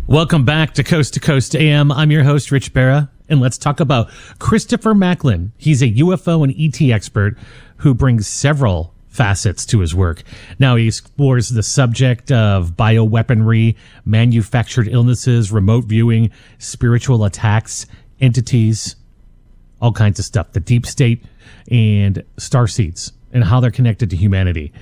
Welcome back to Coast AM. I'm your host, Rich Barra, and let's talk about Christopher Macklin. He's a UFO and ET expert who brings several facets to his work. Now he explores the subject of bioweaponry, manufactured illnesses, remote viewing, spiritual attacks, entities, all kinds of stuff, the deep state and starseeds and how they're connected to humanity.